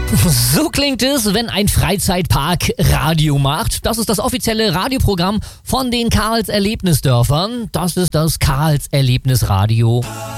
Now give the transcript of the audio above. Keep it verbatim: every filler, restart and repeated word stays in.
So klingt es, wenn ein Freizeitpark Radio macht. Das ist das offizielle Radioprogramm von den Karls Erlebnisdörfern. Das ist das Karls Erlebnisradio.